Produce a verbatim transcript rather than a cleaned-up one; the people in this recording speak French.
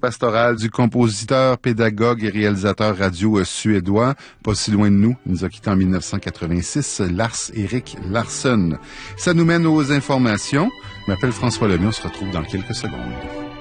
pastorale du compositeur, pédagogue et réalisateur radio euh, suédois, pas si loin de nous. Il nous a quitté en mille neuf cent quatre-vingt-six, Lars-Erik Larsson. Ça nous mène aux informations. Je m'appelle François Lemay, on se retrouve dans quelques secondes.